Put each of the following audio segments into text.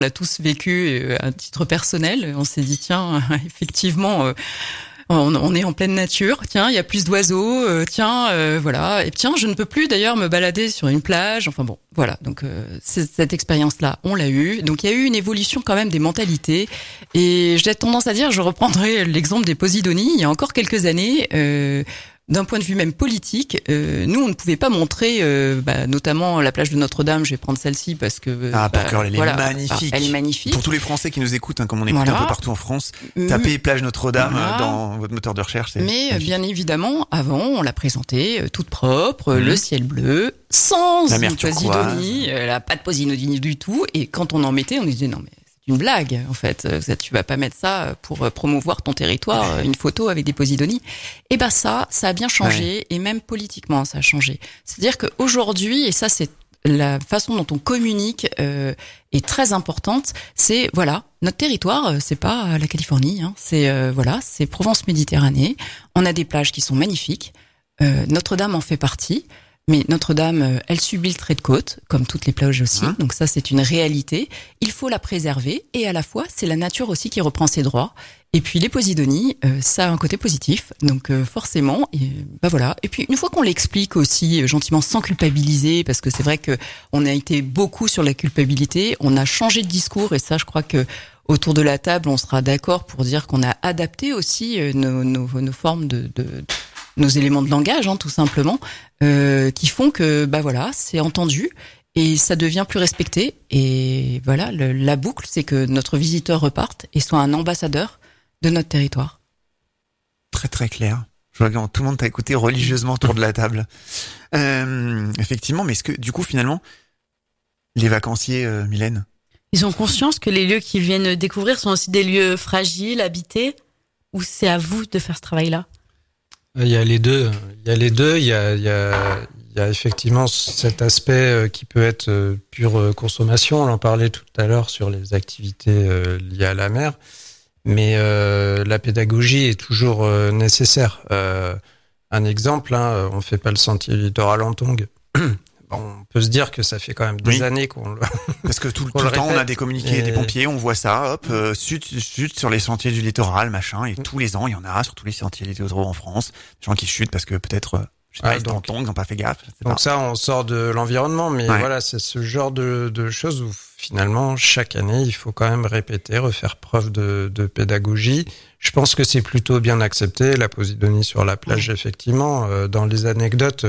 l'a tous vécu à titre personnel. On s'est dit, tiens, effectivement, on est en pleine nature. Tiens, il y a plus d'oiseaux. Voilà. Et tiens, je ne peux plus d'ailleurs me balader sur une plage. Enfin bon, voilà. Donc cette expérience-là, on l'a eue. Donc il y a eu une évolution quand même des mentalités. Et j'ai tendance à dire, je reprendrai l'exemple des Posidonies. Il y a encore quelques années. D'un point de vue même politique, nous on ne pouvait pas montrer, notamment la plage de Notre-Dame. Je vais prendre celle-ci parce que elle est magnifique. Elle est magnifique. Pour tous les Français qui nous écoutent, comme on écoute un peu partout en France, tapez plage Notre-Dame dans votre moteur de recherche. Mais bien évidemment, avant on l'a présentée toute propre, le ciel bleu, sans une Posidonie, pas de Posidonie du tout. Et quand on en mettait, on disait non mais une blague, en fait. Tu vas pas mettre ça pour promouvoir ton territoire, une photo avec des Posidonies. Et ça a bien changé, et même politiquement, ça a changé. C'est-à-dire qu'aujourd'hui, et ça, c'est la façon dont on communique est très importante. C'est, notre territoire, c'est pas la Californie, hein. C'est Provence-Méditerranée. On a des plages qui sont magnifiques. Notre-Dame en fait partie. Mais Notre-Dame, elle subit le trait de côte, comme toutes les plages aussi. Donc ça, c'est une réalité. Il faut la préserver. Et à la fois, c'est la nature aussi qui reprend ses droits. Et puis les Posidonies, ça a un côté positif. Donc forcément, voilà. Et puis une fois qu'on l'explique aussi gentiment, sans culpabiliser, parce que c'est vrai que on a été beaucoup sur la culpabilité. On a changé de discours. Et ça, je crois que autour de la table, on sera d'accord pour dire qu'on a adapté aussi nos formes nos éléments de langage, tout simplement, qui font que, c'est entendu et ça devient plus respecté. Et voilà, la boucle, c'est que notre visiteur reparte et soit un ambassadeur de notre territoire. Très très clair. Je vois que tout le monde t'a écouté religieusement autour de la table. Effectivement, mais est-ce que du coup, finalement, les vacanciers, Mylène, ils ont conscience que les lieux qu'ils viennent découvrir sont aussi des lieux fragiles, habités, ou c'est à vous de faire ce travail-là? Il y a les deux. Il y a effectivement cet aspect qui peut être pure consommation. On en parlait tout à l'heure sur les activités liées à la mer. Mais la pédagogie est toujours nécessaire. Un exemple, on fait pas le sentier littoral en tongs. On peut se dire que ça fait quand même des années qu'on le... Parce que tout le temps, on a des communiqués des pompiers, on voit ça, sud sur les sentiers du littoral, machin, et tous les ans, il y en a sur tous les sentiers littoraux en France, des gens qui chutent parce que peut-être, ils sont en tongs, ils n'ont pas fait gaffe. Donc ça, on sort de l'environnement, mais voilà, c'est ce genre de choses où finalement, chaque année, il faut quand même répéter, refaire preuve de pédagogie. Je pense que c'est plutôt bien accepté, la Posidonie sur la plage, effectivement. Dans les anecdotes,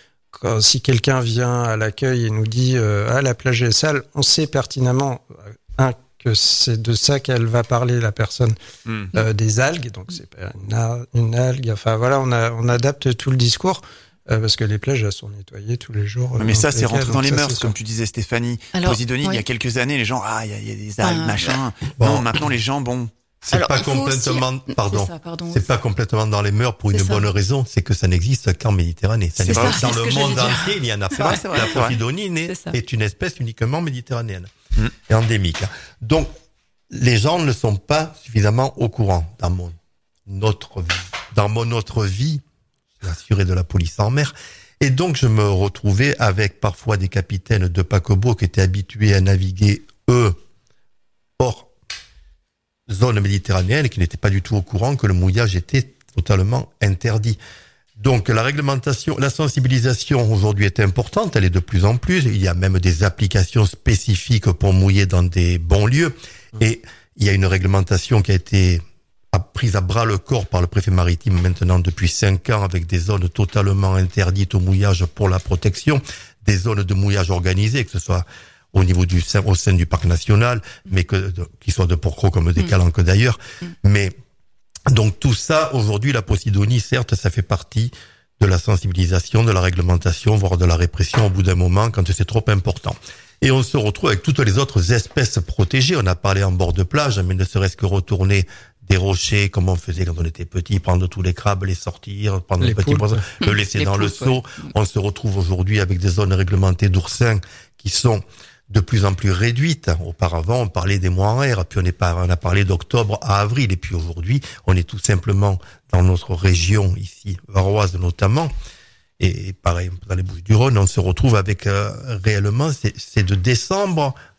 si quelqu'un vient à l'accueil et nous dit la plage est sale, on sait pertinemment que c'est de ça qu'elle va parler, la personne, des algues, donc c'est pas une algue, enfin voilà, on adapte tout le discours parce que les plages elles sont nettoyées tous les jours. Mais ça c'est rentré dans les mœurs, comme tu disais Stéphanie. Posidonie, il y a quelques années, les gens il y a des algues, machin. Non, maintenant les gens c'est pas complètement dans les mœurs pour une bonne raison, c'est que ça n'existe qu'en Méditerranée. Ça n'existe dans le monde entier, il y en a pas. La Posidonie est une espèce uniquement méditerranéenne et endémique. Donc, les gens ne sont pas suffisamment au courant dans mon autre vie, assuré de la police en mer. Et donc, je me retrouvais avec parfois des capitaines de paquebots qui étaient habitués à naviguer, hors zone méditerranéenne, qui n'étaient pas du tout au courant que le mouillage était totalement interdit. Donc, la réglementation, la sensibilisation aujourd'hui est importante, elle est de plus en plus. Il y a même des applications spécifiques pour mouiller dans des bons lieux. Et il y a une réglementation qui a été prise à bras le corps par le préfet maritime maintenant depuis 5 ans avec des zones totalement interdites au mouillage pour la protection, des zones de mouillage organisées, que ce soit au niveau au sein du parc national, mais qui soit de Porquerolles comme des Calanques d'ailleurs. Mais, donc tout ça, aujourd'hui, la Posidonie, certes, ça fait partie de la sensibilisation, de la réglementation, voire de la répression au bout d'un moment quand c'est trop important. Et on se retrouve avec toutes les autres espèces protégées. On a parlé en bord de plage, mais ne serait-ce que retourner des rochers, comme on faisait quand on était petit, prendre tous les crabes, les sortir, prendre les petits poissons, le laisser dans le seau. On se retrouve aujourd'hui avec des zones réglementées d'oursins qui sont de plus en plus réduites. Auparavant, on parlait des mois en air, puis on a parlé d'octobre à avril, et puis aujourd'hui, on est tout simplement dans notre région ici, varoise notamment, et pareil dans les Bouches-du-Rhône, on se retrouve avec réellement, c'est de décembre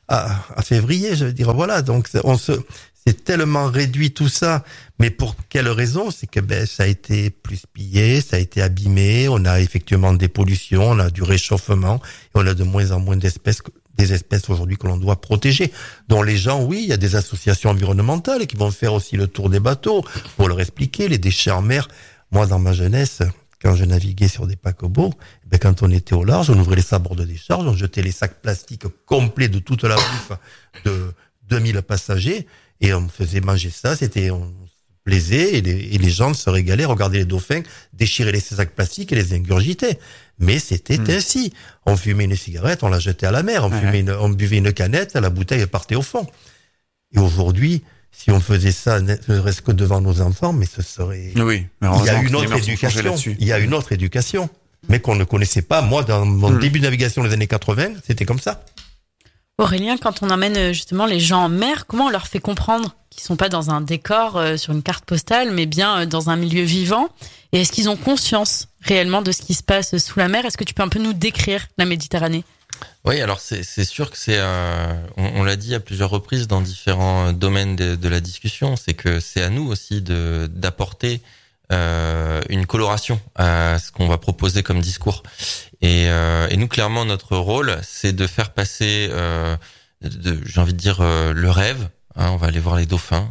à février, je veux dire, voilà. Donc, c'est tellement réduit tout ça. Mais pour quelle raison? C'est que, ça a été plus pillé, ça a été abîmé, on a effectivement des pollutions, on a du réchauffement, et on a de moins en moins des espèces aujourd'hui que l'on doit protéger. Dont les gens, oui, il y a des associations environnementales qui vont faire aussi le tour des bateaux pour leur expliquer les déchets en mer. Moi, dans ma jeunesse, quand je naviguais sur des paquebots, quand on était au large, on ouvrait les sabords de décharge, on jetait les sacs plastiques complets de toute la bouffe de 2000 passagers et on faisait manger ça. On se plaisait et les gens se régalaient, regardaient les dauphins déchirer les sacs plastiques et les ingurgitaient. Mais c'était ainsi. On fumait une cigarette, on la jetait à la mer. On buvait une canette, la bouteille partait au fond. Et aujourd'hui, si on faisait ça, ne reste que devant nos enfants, mais ce serait... Oui, il y a une autre éducation. Il y a une autre éducation, mais qu'on ne connaissait pas. Moi, dans mon début de navigation des années 80, c'était comme ça. Aurélien, quand on emmène justement les gens en mer, comment on leur fait comprendre qu'ils sont pas dans un décor sur une carte postale, mais bien dans un milieu vivant? Et est-ce qu'ils ont conscience réellement de ce qui se passe sous la mer? Est-ce que tu peux un peu nous décrire la Méditerranée? Oui, alors c'est sûr que on l'a dit à plusieurs reprises dans différents domaines de la discussion, c'est que c'est à nous aussi d'apporter une coloration à ce qu'on va proposer comme discours. Et nous, clairement, notre rôle, c'est de faire passer, j'ai envie de dire, le rêve. On va aller voir les dauphins.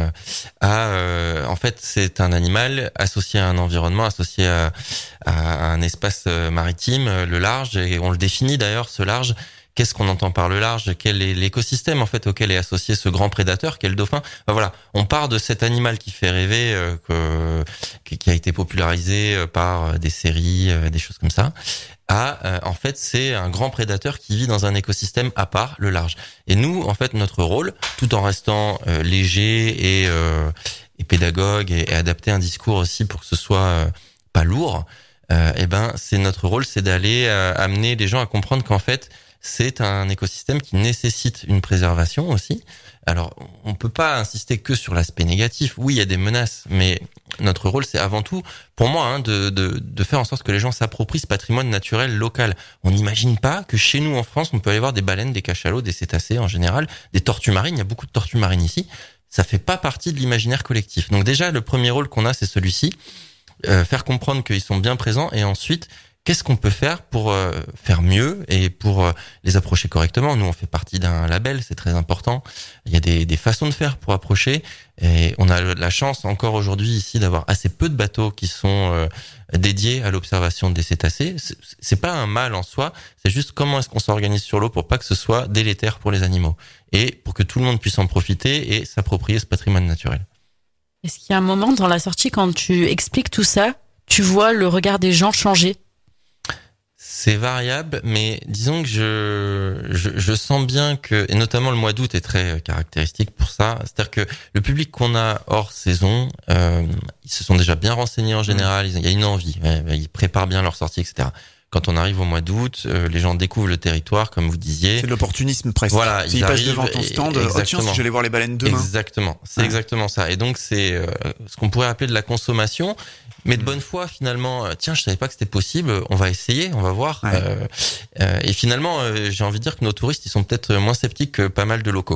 En fait, c'est un animal associé à un environnement, associé à un espace maritime, le large, et on le définit d'ailleurs, ce large. Qu'est-ce qu'on entend par le large? Quel est l'écosystème en fait auquel est associé ce grand prédateur qu'est le dauphin? Voilà, on part de cet animal qui fait rêver, qui a été popularisé par des séries, des choses comme ça. En fait, c'est un grand prédateur qui vit dans un écosystème à part, le large. Et nous, en fait, notre rôle, tout en restant léger et pédagogue et adapter un discours aussi pour que ce soit pas lourd, c'est notre rôle, c'est d'aller amener les gens à comprendre qu'en fait, c'est un écosystème qui nécessite une préservation aussi. Alors, on peut pas insister que sur l'aspect négatif. Oui, il y a des menaces, mais notre rôle, c'est avant tout, pour moi, de faire en sorte que les gens s'approprient ce patrimoine naturel local. On n'imagine pas que chez nous, en France, on peut aller voir des baleines, des cachalots, des cétacés en général, des tortues marines. Il y a beaucoup de tortues marines ici. Ça fait pas partie de l'imaginaire collectif. Donc déjà, le premier rôle qu'on a, c'est celui-ci. Faire comprendre qu'ils sont bien présents et ensuite, qu'est-ce qu'on peut faire pour faire mieux et pour les approcher correctement? Nous, on fait partie d'un label, c'est très important. Il y a des façons de faire pour approcher. Et on a la chance encore aujourd'hui ici d'avoir assez peu de bateaux qui sont dédiés à l'observation des cétacés. C'est pas un mal en soi, c'est juste comment est-ce qu'on s'organise sur l'eau pour pas que ce soit délétère pour les animaux et pour que tout le monde puisse en profiter et s'approprier ce patrimoine naturel. Est-ce qu'il y a un moment dans la sortie quand tu expliques tout ça, tu vois le regard des gens changer? C'est variable, mais disons que je sens bien que, et notamment le mois d'août est très caractéristique pour ça, c'est-à-dire que le public qu'on a hors saison, ils se sont déjà bien renseignés en général, il y a une envie, ils préparent bien leur sortie, etc. Quand on arrive au mois d'août, les gens découvrent le territoire, comme vous disiez. C'est de l'opportunisme presque. Voilà, ils passent devant ton stand, tiens, si je vais aller voir les baleines demain. Exactement, c'est exactement ça. Et donc c'est ce qu'on pourrait appeler de la consommation, mais de bonne foi finalement. Tiens, je savais pas que c'était possible. On va essayer, on va voir. Et finalement, j'ai envie de dire que nos touristes, ils sont peut-être moins sceptiques que pas mal de locaux.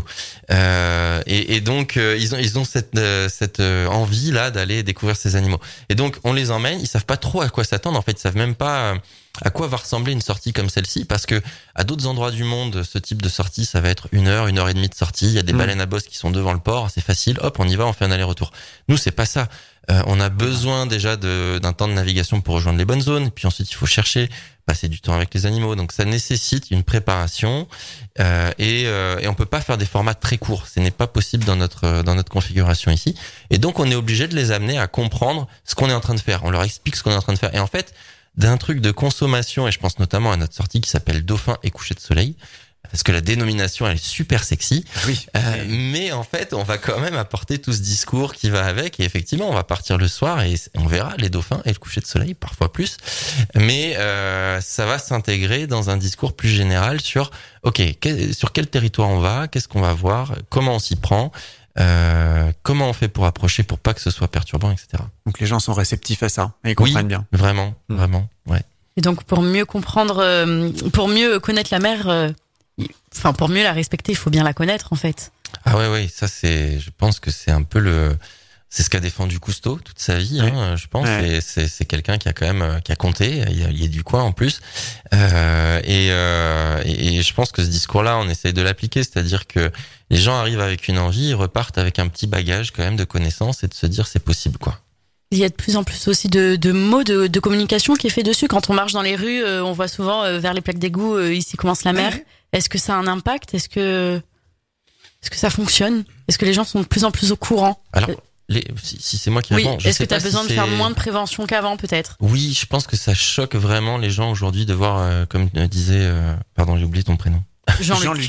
Et donc ils ont cette envie là d'aller découvrir ces animaux. Et donc on les emmène. Ils savent pas trop à quoi s'attendre. En fait, ils savent même pas à quoi va ressembler une sortie comme celle-ci, parce que à d'autres endroits du monde, ce type de sortie, ça va être 1 heure, 1 heure et demie de sortie. Il y a des baleines à bosse qui sont devant le port, c'est facile. Hop, on y va, on fait un aller-retour. Nous, c'est pas ça. On a besoin déjà d'un temps de navigation pour rejoindre les bonnes zones. Puis ensuite, il faut chercher, passer du temps avec les animaux. Donc, ça nécessite une préparation et on peut pas faire des formats très courts. Ce n'est pas possible dans notre configuration ici. Et donc, on est obligé de les amener à comprendre ce qu'on est en train de faire. On leur explique ce qu'on est en train de faire. Et en fait, d'un truc de consommation, et je pense notamment à notre sortie qui s'appelle Dauphin et coucher de soleil, parce que la dénomination elle est super sexy. Oui. Mais en fait, on va quand même apporter tout ce discours qui va avec, et effectivement, on va partir le soir et on verra les dauphins et le coucher de soleil, parfois plus. Mais ça va s'intégrer dans un discours plus général sur sur quel territoire on va, qu'est-ce qu'on va voir, comment on s'y prend. Comment on fait pour approcher pour pas que ce soit perturbant, etc. Donc les gens sont réceptifs à ça et ils comprennent bien. Vraiment, ouais. Et donc pour mieux comprendre, pour mieux connaître la mer, Enfin, pour mieux la respecter, il faut bien la connaître, en fait. Ah ouais, ça je pense que c'est un peu c'est ce qu'a défendu Cousteau toute sa vie, je pense. Et c'est quelqu'un qui a quand même, qui a compté. Il est du coin en plus. Et je pense que ce discours-là, on essaye de l'appliquer, c'est-à-dire que les gens arrivent avec une envie, ils repartent avec un petit bagage quand même de connaissances et de se dire c'est possible, quoi. Il y a de plus en plus aussi de mots de communication qui est fait dessus. Quand on marche dans les rues, on voit souvent vers les plaques d'égout, ici commence la mer. Est-ce que ça a un impact? Est-ce que ça fonctionne? Est-ce que les gens sont de plus en plus au courant? Alors, si c'est moi qui réponds, est-ce que tu as besoin de faire moins de prévention qu'avant, peut-être? Oui, je pense que ça choque vraiment les gens aujourd'hui de voir, comme disait, pardon, j'ai oublié ton prénom. Jean-Luc.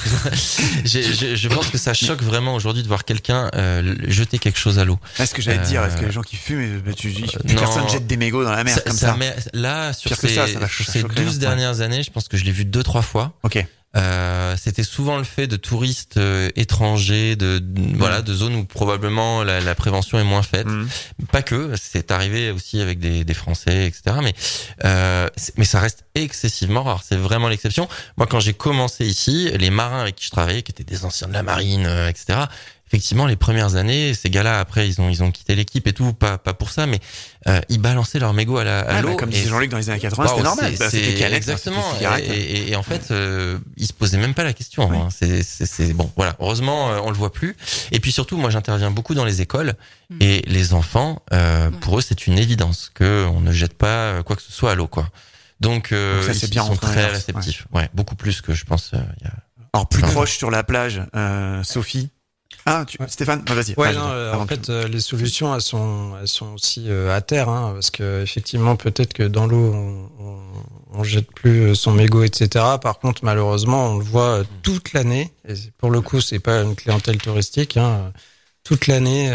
Je pense que ça choque vraiment aujourd'hui de voir quelqu'un jeter quelque chose à l'eau. Est-ce que j'allais te dire, est-ce que les gens qui fument, personne jette des mégots dans la mer comme ça? Là, sur ces 12 dernières années, je pense que je l'ai vu 2-3 fois. Ok. C'était souvent le fait de touristes étrangers, de zones où probablement la prévention est moins faite. Pas que, c'est arrivé aussi avec des Français, etc. Mais ça reste excessivement rare. C'est vraiment l'exception. Moi, quand j'ai commencé ici, les marins avec qui je travaillais, qui étaient des anciens de la marine, etc. Effectivement, les premières années, ces gars-là, après, ils ont quitté l'équipe et tout, pas pour ça, mais ils balançaient leur mégot à l'eau. Comme disait Jean-Luc dans les années 80, c'était normal. C'était Calais, exactement. Et en fait, ils se posaient même pas la question. Oui. C'est bon, voilà. Heureusement, on le voit plus. Et puis surtout, moi, j'interviens beaucoup dans les écoles et les enfants, pour eux, c'est une évidence que on ne jette pas quoi que ce soit à l'eau, quoi. Donc ça, ils sont très réceptifs. Ouais, beaucoup plus que je pense. Alors plus proche sur la plage, Sophie. Stéphane, vas-y. Ouais, en fait, les solutions, elles sont aussi à terre, parce que effectivement, peut-être que dans l'eau, on jette plus son mégot, etc. Par contre, malheureusement, on le voit toute l'année. Et pour le coup, c'est pas une clientèle touristique, toute l'année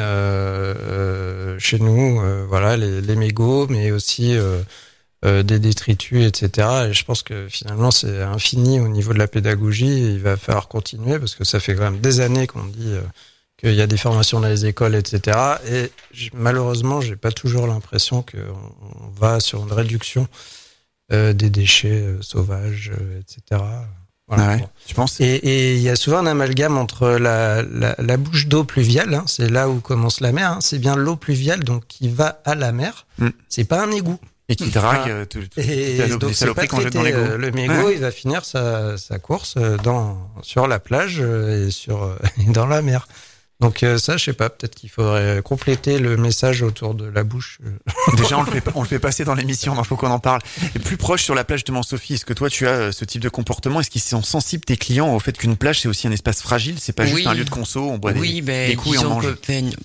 chez nous. Voilà, les mégots, mais aussi des détritus, etc. Et je pense que finalement, c'est infini au niveau de la pédagogie. Il va falloir continuer parce que ça fait quand même des années qu'on dit qu'il y a des formations dans les écoles, etc. Et malheureusement, j'ai pas toujours l'impression qu'on va sur une réduction des déchets sauvages, etc. Voilà. Bon. Tu penses? Et il y a souvent un amalgame entre la bouche d'eau pluviale, c'est là où commence la mer, c'est bien l'eau pluviale donc qui va à la mer. C'est pas un égout. Et qui drague les saloperies qu'on jette dans l'égout. Le mégot, il va finir sa course sur la plage et dans la mer. Donc ça, je sais pas, peut-être qu'il faudrait compléter le message autour de la bouche. Déjà, on le fait passer dans l'émission, il faut qu'on en parle. Et plus proche sur la plage de Sophie, est-ce que toi, tu as ce type de comportement? Est-ce qu'ils sont sensibles, tes clients, au fait qu'une plage, c'est aussi un espace fragile? C'est pas juste un lieu de conso, on boit des coups et on mange.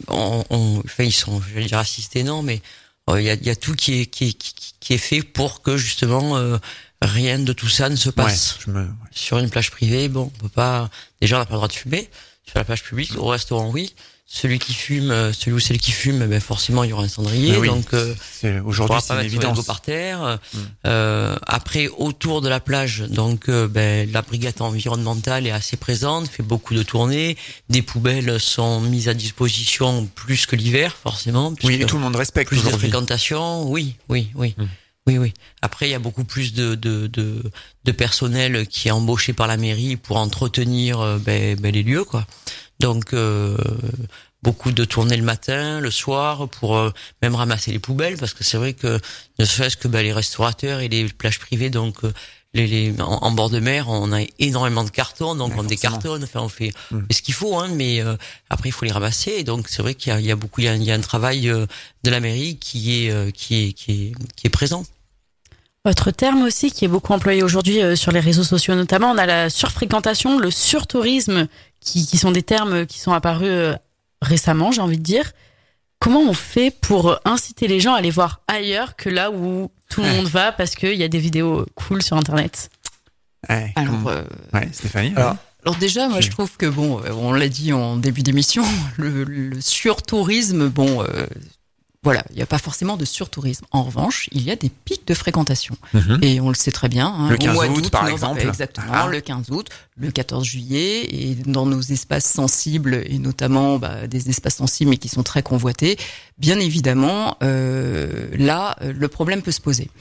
Ils sont, je vais dire, assistés, non, mais il y a tout qui est fait pour que justement rien de tout ça ne se passe. Sur une plage privée, bon, on peut pas. Déjà, on n'a pas le droit de fumer. Sur la plage publique, au restaurant, oui. Celui ou celle qui fume, ben forcément, il y aura un cendrier. Oui, donc, aujourd'hui, c'est une évidence. Par terre. Après, autour de la plage, donc, la brigade environnementale est assez présente, fait beaucoup de tournées. Des poubelles sont mises à disposition plus que l'hiver, forcément. Oui, et tout le monde respecte plus aujourd'hui. De fréquentation, oui. Oui. Après, il y a beaucoup plus de personnel qui est embauché par la mairie pour entretenir les lieux, quoi. Donc beaucoup de tournées le matin, le soir, pour même ramasser les poubelles, parce que c'est vrai que ne serait-ce que les restaurateurs et les plages privées, donc en bord de mer, on a énormément de cartons, donc on décartonne, enfin on fait ce qu'il faut, mais après il faut les ramasser. Donc c'est vrai qu'il y a un travail de la mairie qui est présent. Autre terme aussi qui est beaucoup employé aujourd'hui sur les réseaux sociaux notamment, on a la surfréquentation, le surtourisme, qui sont des termes qui sont apparus récemment, j'ai envie de dire. Comment on fait pour inciter les gens à aller voir ailleurs que là où tout le monde va parce qu'il y a des vidéos cool sur Internet? Alors, Stéphanie. Alors déjà, moi je trouve que on l'a dit en début d'émission, le surtourisme, voilà, il n'y a pas forcément de surtourisme. En revanche, il y a des pics de fréquentation. Et on le sait très bien. Le 15 août, par exemple. Exactement, le 15 août, le 14 juillet, et dans nos espaces sensibles, et notamment des espaces sensibles, mais qui sont très convoités, bien évidemment, là, le problème peut se poser.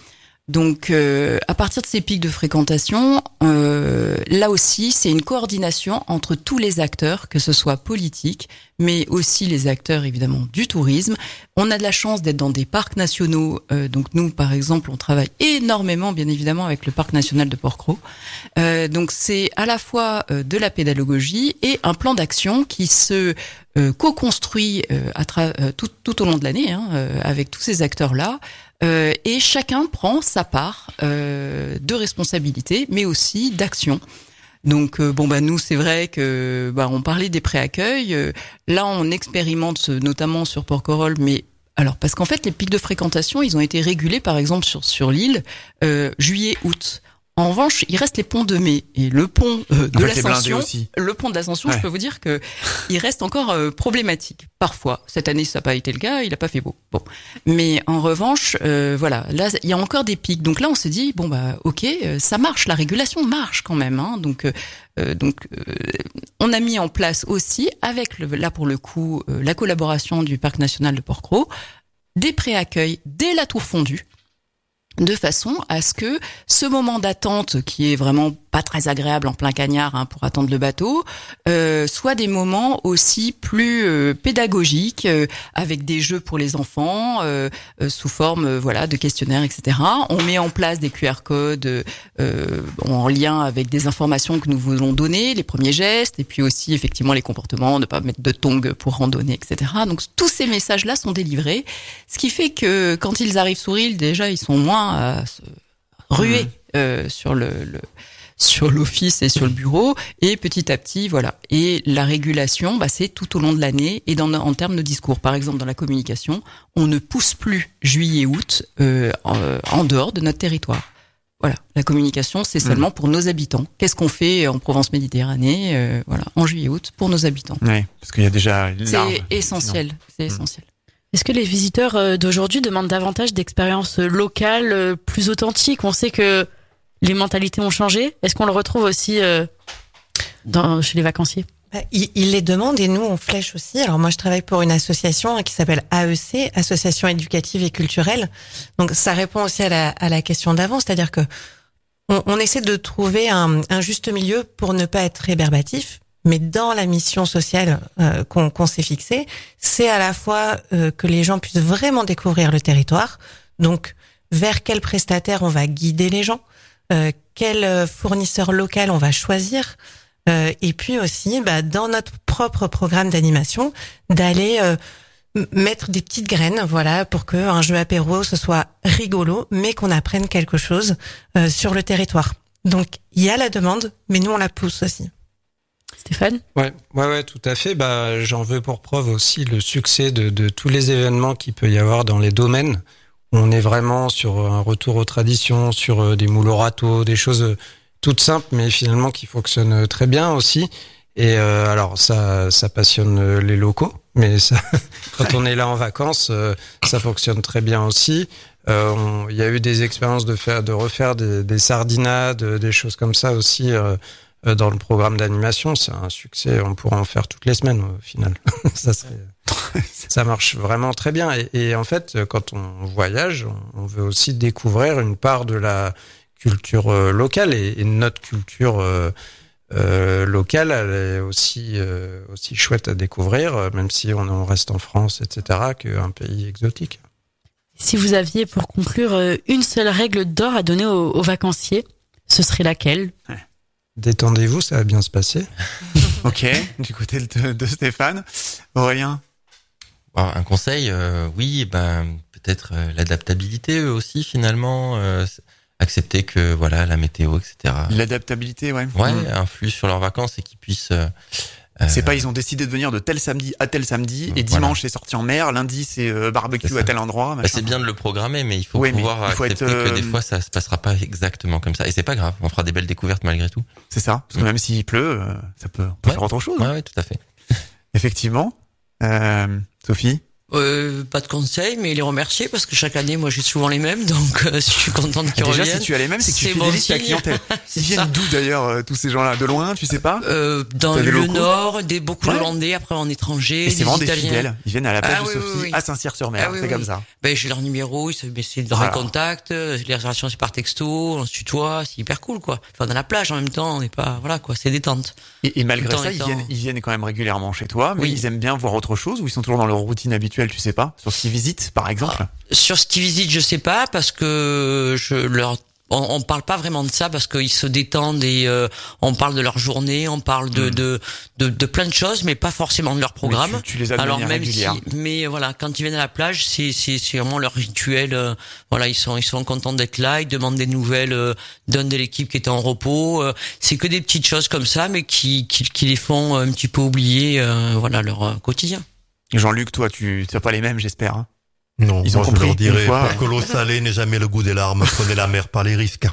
Donc, à partir de ces pics de fréquentation, là aussi, c'est une coordination entre tous les acteurs, que ce soit politiques, mais aussi les acteurs, évidemment, du tourisme. On a de la chance d'être dans des parcs nationaux. Donc, nous, par exemple, on travaille énormément, bien évidemment, avec le parc national de Porquerolles. Donc, c'est à la fois de la pédagogie et un plan d'action qui se co-construit tout au long de l'année, avec tous ces acteurs-là. Et chacun prend sa part de responsabilité, mais aussi d'action. Donc nous c'est vrai que on parlait des préaccueils. Là on expérimente notamment sur Porquerolles, mais alors parce qu'en fait les pics de fréquentation ils ont été régulés par exemple sur l'île juillet-août. En revanche, il reste les ponts de mai et le pont de l'Ascension. Le pont de l'Ascension, je peux vous dire que il reste encore problématique. Parfois, cette année ça n'a pas été le cas, il a pas fait beau. Bon, mais en revanche, là il y a encore des pics. Donc là, on se dit ok, ça marche, la régulation marche quand même. Donc on a mis en place aussi avec là pour le coup la collaboration du parc national de Porquerolles des préaccueils dès la tour fondue. De façon à ce que ce moment d'attente qui est vraiment pas très agréable en plein cagnard pour attendre le bateau soit des moments aussi plus pédagogiques avec des jeux pour les enfants sous forme de questionnaires, etc. On met en place des QR codes en lien avec des informations que nous voulons donner, les premiers gestes et puis aussi effectivement les comportements, ne pas mettre de tongs pour randonner, etc. Donc tous ces messages-là sont délivrés, ce qui fait que quand ils arrivent sur l'île, déjà ils sont moins à se ruer sur l'office et sur le bureau, et petit à petit, Et la régulation, c'est tout au long de l'année, et en termes de discours. Par exemple, dans la communication, on ne pousse plus juillet-août en dehors de notre territoire. Voilà, la communication, c'est seulement pour nos habitants. Qu'est-ce qu'on fait en Provence-Méditerranée, en juillet-août, pour nos habitants. Oui, parce qu'il y a déjà... C'est essentiel, c'est essentiel. Est-ce que les visiteurs d'aujourd'hui demandent davantage d'expériences locales, plus authentiques? On sait que les mentalités ont changé. Est-ce qu'on le retrouve aussi chez les vacanciers? Ils les demandent et nous, on flèche aussi. Alors moi, je travaille pour une association qui s'appelle AEC, Association éducative et culturelle. Donc ça répond aussi à la question d'avant, c'est-à-dire que on essaie de trouver un juste milieu pour ne pas être rébarbatif. Mais dans la mission sociale qu'on s'est fixée, c'est à la fois que les gens puissent vraiment découvrir le territoire. Donc, vers quel prestataire on va guider les gens, quel fournisseur local on va choisir, et puis aussi, dans notre propre programme d'animation, d'aller mettre des petites graines, pour que un jeu apéro ce soit rigolo, mais qu'on apprenne quelque chose sur le territoire. Donc, il y a la demande, mais nous on la pousse aussi. Stéphane? Ouais, tout à fait. J'en veux pour preuve aussi le succès de tous les événements qu'il peut y avoir dans les domaines où on est vraiment sur un retour aux traditions, sur des moules au râteau, des choses toutes simples mais finalement qui fonctionnent très bien aussi. Et alors ça passionne les locaux, mais ça, quand on est là en vacances, ça fonctionne très bien aussi. Il y a eu des expériences de refaire des sardinades, des choses comme ça aussi. Dans le programme d'animation, c'est un succès. On pourra en faire toutes les semaines au final. Ça marche vraiment très bien. Et en fait, quand on voyage, on veut aussi découvrir une part de la culture locale et notre culture locale, elle est aussi chouette à découvrir, même si on reste en France, etc., qu'un pays exotique. Si vous aviez pour conclure une seule règle d'or à donner aux vacanciers, ce serait laquelle? Détendez-vous, ça va bien se passer. Ok, du côté de Stéphane. Aurélien? Un conseil, peut-être l'adaptabilité aussi finalement. Accepter que la météo, etc. L'adaptabilité, influe sur leurs vacances et qu'ils puissent... C'est pas ils ont décidé de venir de tel samedi à tel samedi et dimanche c'est sorti en mer, lundi c'est barbecue à tel endroit. C'est bien de le programmer, mais il faut pouvoir accepter que des fois ça se passera pas exactement comme ça. Et c'est pas grave, on fera des belles découvertes malgré tout. C'est ça, parce que même s'il pleut, on peut faire autre chose. Ouais, tout à fait. Effectivement. Sophie? Pas de conseils, mais les remercier parce que chaque année, moi, j'ai souvent les mêmes, donc je suis contente qu'ils reviennent. Déjà, si tu as les mêmes, c'est que tu fidélises ta clientèle. Ils viennent d'où d'ailleurs tous ces gens-là? De loin, tu sais pas? Dans le Nord, beaucoup d'Hollandais, après en étranger. Et c'est vraiment des Italiens. Fidèles. Ils viennent à la plage de Sophie, à Saint-Cyr-sur-mer. C'est comme ça. J'ai leur numéro, ils essaient de rendre contact. Les réservations, c'est par texto, on se tutoie, c'est hyper cool, quoi. Enfin, dans la plage en même temps, on n'est pas, voilà, quoi, c'est détente. Et malgré ça, ils viennent quand même régulièrement chez toi, mais ils aiment bien voir autre chose ou ils sont toujours dans leur routine habituelle, tu sais pas? Sur ce qu'ils visitent, par exemple? Sur ce qu'ils visitent, je sais pas, parce que on parle pas vraiment de ça parce qu'ils se détendent et on parle de leur journée, on parle de plein de choses, mais pas forcément de leur programme. Mais tu les as de manière régulière. Mais voilà, quand ils viennent à la plage, c'est vraiment leur rituel. Voilà, ils sont contents d'être là, ils demandent des nouvelles d'un de l'équipe qui était en repos. C'est que des petites choses comme ça, mais qui les font un petit peu oublier voilà leur quotidien. Jean-Luc, toi, tu n'as pas les mêmes, j'espère. Hein? Non, ils ont compris. Je leur dirais, pour que l'eau salée n'ait jamais le goût des larmes, prenez la mer par les risques.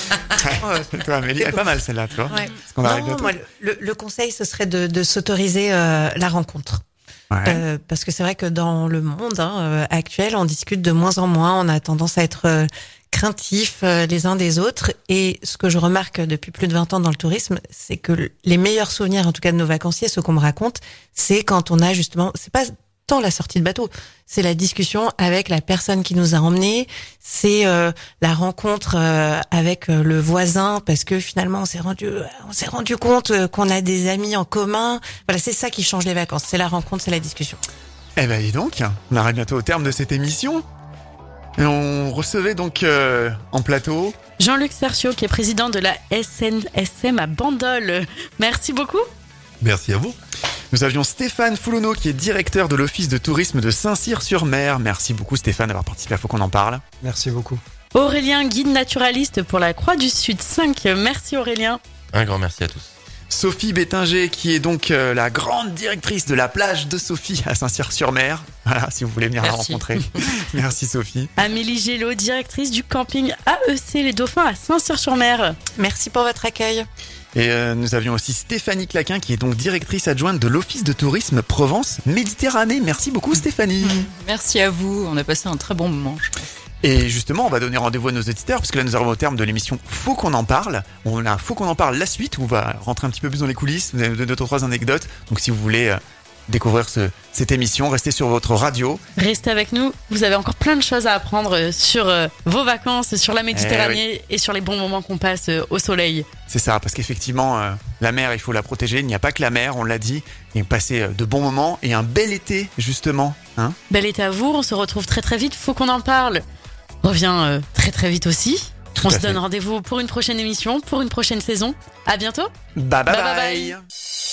Toi, mais elle est pas mal celle-là, tu vois. Ouais. Moi, le conseil, ce serait de s'autoriser la rencontre. Ouais. Parce que c'est vrai que dans le monde actuel, on discute de moins en moins, on a tendance à être craintifs les uns des autres. Et ce que je remarque depuis plus de 20 ans dans le tourisme, c'est que les meilleurs souvenirs, en tout cas de nos vacanciers, ce qu'on me raconte, c'est quand on a justement, c'est pas tant la sortie de bateau, c'est la discussion avec la personne qui nous a emmenés, c'est la rencontre avec le voisin, parce que finalement on s'est rendu compte qu'on a des amis en commun. Voilà, c'est ça qui change les vacances, c'est la rencontre, c'est la discussion. Eh ben dis donc, on arrive bientôt au terme de cette émission. Et on recevait donc en plateau Jean-Luc Serciot, qui est président de la SNSM à Bandol. Merci beaucoup. Merci à vous. Nous avions Stéphane Foulonneau, qui est directeur de l'Office de tourisme de Saint-Cyr-sur-Mer. Merci beaucoup Stéphane d'avoir participé à Faut qu'on en parle. Merci beaucoup. Aurélien, guide naturaliste pour la Croix du Sud 5. Merci Aurélien. Un grand merci à tous. Sophie Bétinger, qui est donc la grande directrice de la plage de Sophie à Saint-Cyr-sur-Mer. Voilà, si vous voulez venir la rencontrer. Merci Sophie. Amélie Gélo, directrice du camping AEC Les Dauphins à Saint-Cyr-sur-Mer. Merci pour votre accueil. Et nous avions aussi Stéphanie Claquin, qui est donc directrice adjointe de l'Office de tourisme Provence-Méditerranée. Merci beaucoup Stéphanie. Merci à vous, on a passé un très bon moment, je pense. Et justement, on va donner rendez-vous à nos auditeurs, parce que là nous arrivons au terme de l'émission Faut qu'on en parle. On a Faut qu'on en parle la suite, où on va rentrer un petit peu plus dans les coulisses, vous avez 2-3 anecdotes. Donc si vous voulez découvrir cette émission, restez sur votre radio. Restez avec nous, vous avez encore plein de choses à apprendre sur vos vacances, sur la Méditerranée et sur les bons moments qu'on passe au soleil. C'est ça, parce qu'effectivement, la mer, il faut la protéger. Il n'y a pas que la mer, on l'a dit. Et passer de bons moments et un bel été, justement. Hein, bel été à vous, on se retrouve très très vite, Faut qu'on en parle. Revient très très vite aussi. On se donne rendez-vous pour une prochaine émission, pour une prochaine saison. À bientôt. Bye.